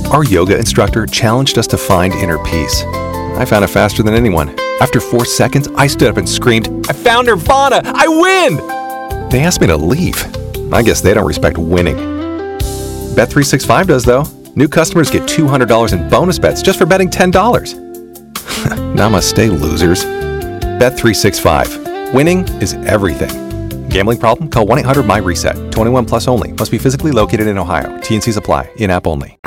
Our yoga instructor challenged us to find inner peace. I found it faster than anyone. After 4 seconds, I stood up and screamed, "I found Nirvana! I win!" They asked me to leave. I guess they don't respect winning. Bet365 does, though. New customers get $200 in bonus bets just for betting $10. Namaste, losers. Bet365. Winning is everything. Gambling problem? Call 1-800-MY-RESET. 21 plus only. Must be physically located in Ohio. T&Cs apply. In-app only.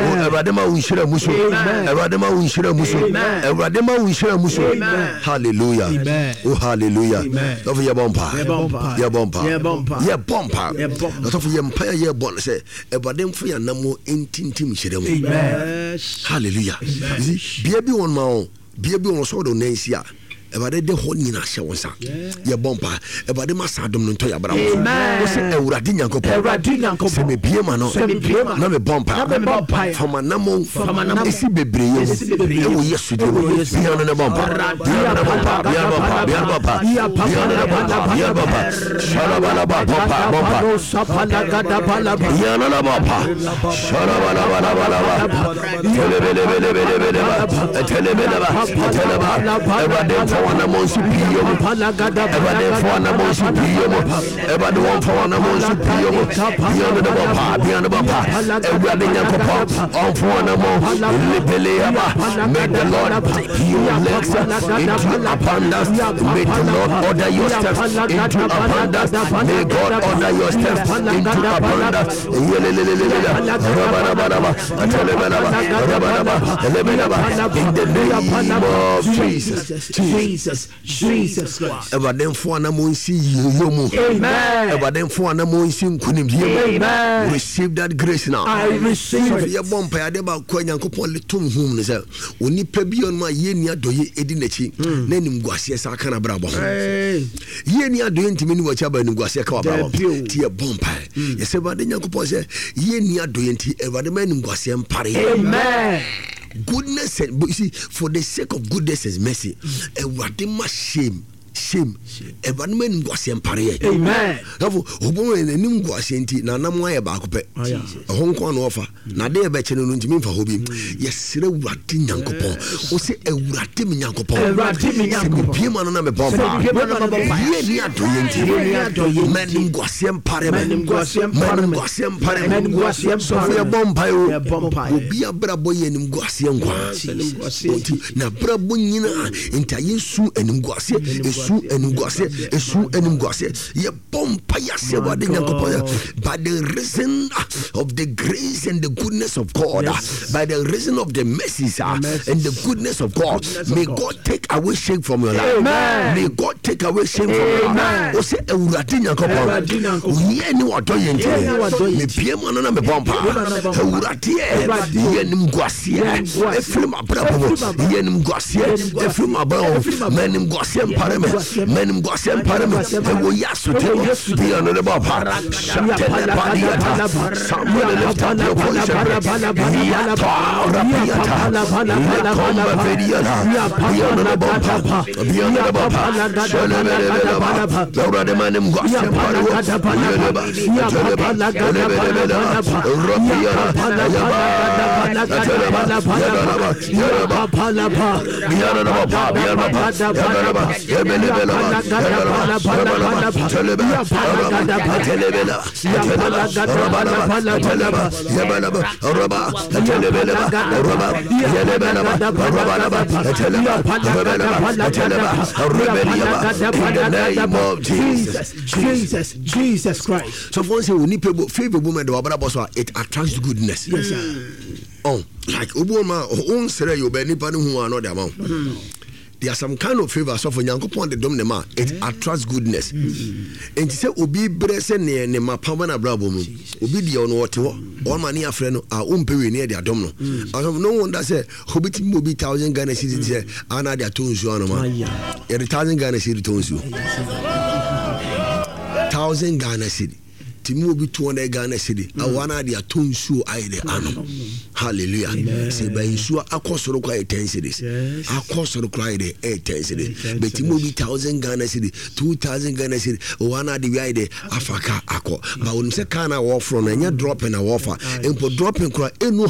Hallelujah. Oh, hallelujah. Of your bumper. Your bumper. Your bumper. Not of your empire, your bonus. Ebadem for your namo in Tintim Shedem. Hallelujah. Baby on my baby on so do Nasia. Ebade de ho nyina hye won sa ye bompa ebade masadom no ntoya bra wo se ewurade nyankopon se me bie ma no na me bompa fama namo esi bebre ye e wo yesu de wo bia no ne bompa bia bompa shalabala bompa sapala gada bala bia no na bompa shalabala telebele Wana monsi piyomo palagada ebade fona monsi piyomo ebade won fona monsi piyomo piyomo de baba piyomo de baba ebade nyakopo on fona mo lepele aba may the Lord take your legs into abundance may the Lord order your steps into abundance may God order your steps into abundance in the name of Jesus Christ. Ebadem fo na mo nsi yomo. Amen. Ebadem fo na mo nsi nkunim yomo. Amen. Receive that grace now. I receive it. Ye bompa ya de ba kwa Nyankopon letum hum ne se. Oni pa bi on ma ye ni adoye edi nachi. Na nim guase sa aka na brabo. Ye ni adoye ntimi ni wacha ba nim guase ka wa brabo. Ti ye bompa. Ye se ba de Nyankopon se ye ni adoye nti ebadem nim guase mpare. Amen. Goodness and you see, for the sake of goodness and mercy, a wadima shame. Evanman was empire. Amen. Obo en nim guasenti na nam wa ye ba kope. Honkon no offer. Na de be che no ntimi fa hobi. Yesere wurade Nyankopon. O se ewurade me Nyankopon. Ewurade me Nyankopon. Bi ma no na me bomba. Ye ni adoye nti. Menim guase empire. Menim guase so for bomba yo. Obi abra boye nim guase nkwa. Na bra bo nyina intayesu enim guase. Esu enim guase ye bompa ya se wade Nyankopon by the reason of the grace and the goodness of God, by the reason of the mercies and the goodness of God, may God take away shame from your life. May God take away shame from your life. O se ewurade Nyankopon ye ni wadoye nti me bie mo no na me bompa ewurade ye nim guase efrim abrabo ye nim guase efrim abrabo menim guase mpare menim guase mpare me wo yaso te bi on the baba shatele paliata somebody lift up your voice and Jesus Christ. So for say we need favorable moment it attracts goodness. Yes, sir. Oh, like Obama on sere you be nipa no hu another amount. There are some kind of favors of Nyankopon the dom nema it attracts goodness. And say obi brese ne ma pamana brabo mu obi de ono wote ho on mani afre no a umpewe ne de adom no. No wonder say hobiti mo bi 1000 Ghana cedis say ana de atonsu ano ma e 1000 Ghana cedis tonsu 1000 Ghana cedis Timi will be 200 Ghana cedi. Awana dia tonsu aide ano. Hallelujah. Se ba insu akosoro kwa 10 cedis. Akosoro kwa 10 cedis. But timi will be 1000 Ghana cedi, 2000 Ghana cedi. Awana dia aide afaka ako. Ba wonu se kana wo from enya drop na wo fa. Empo dropping kwa enu